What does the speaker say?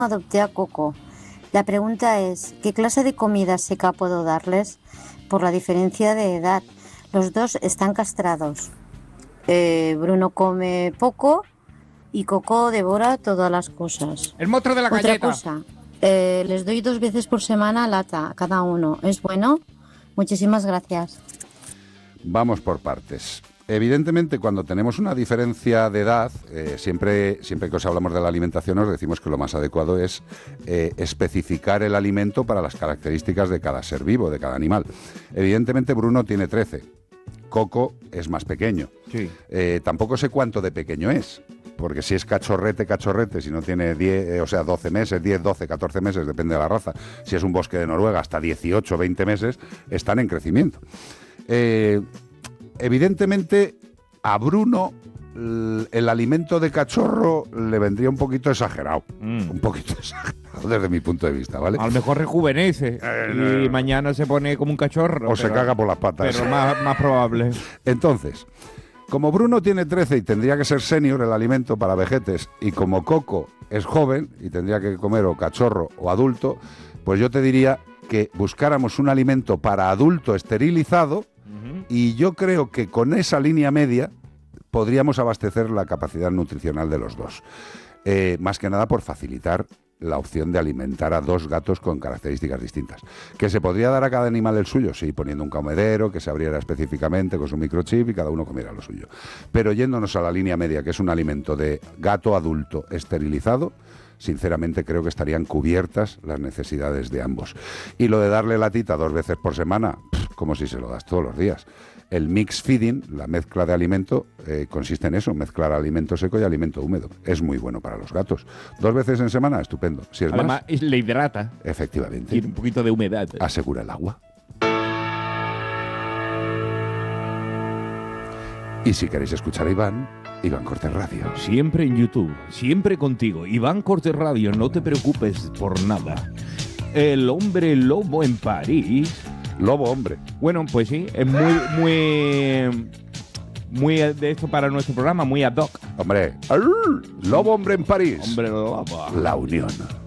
adopté a Coco. La pregunta es, ¿qué clase de comida seca puedo darles por la diferencia de edad? Los dos están castrados. Bruno come poco y Coco devora todas las cosas. El monstruo de la Otra galleta. cosa, les doy 2 veces por semana lata a cada uno. ¿Es bueno? Muchísimas gracias. Vamos por partes. Evidentemente, cuando tenemos una diferencia de edad, siempre que os hablamos de la alimentación, os decimos que lo más adecuado es especificar el alimento para las características de cada ser vivo, de cada animal. Evidentemente, Bruno tiene 13. Coco es más pequeño. Sí. Tampoco sé cuánto de pequeño es, porque si es cachorrete, si no tiene 12 meses, 10, 12, 14 meses, depende de la raza. Si es un bosque de Noruega, hasta 18, 20 meses, están en crecimiento. Evidentemente, a Bruno el alimento de cachorro le vendría un poquito exagerado. Un poquito exagerado desde mi punto de vista, ¿vale? A lo mejor rejuvenece y mañana se pone como un cachorro. O se caga por las patas. Pero más probable. Entonces, como Bruno tiene 13 y tendría que ser senior el alimento para vejetes, y como Coco es joven y tendría que comer o cachorro o adulto, pues yo te diría que buscáramos un alimento para adulto esterilizado. Y yo creo que con esa línea media podríamos abastecer la capacidad nutricional de los dos. Más que nada por facilitar la opción de alimentar a 2 gatos con características distintas. ¿Que se podría dar a cada animal el suyo? Sí, poniendo un comedero que se abriera específicamente con su microchip y cada uno comiera lo suyo. Pero yéndonos a la línea media, que es un alimento de gato adulto esterilizado, sinceramente creo que estarían cubiertas las necesidades de ambos. Y lo de darle latita 2 veces por semana, como si se lo das todos los días. El mix feeding, la mezcla de alimento, consiste en eso, mezclar alimento seco y alimento húmedo. Es muy bueno para los gatos. 2 veces en semana, estupendo. Si es Además, más, le hidrata. efectivamente. Tiene un poquito de humedad. Asegura el agua. Y si queréis escuchar a Iván Cortés Radio. Siempre en YouTube, siempre contigo. Iván Cortés Radio, no te preocupes por nada. El hombre lobo en París. Lobo hombre. Bueno, pues sí, es muy de esto para nuestro programa, muy ad hoc. Hombre, lobo hombre en París. Hombre lobo. La unión.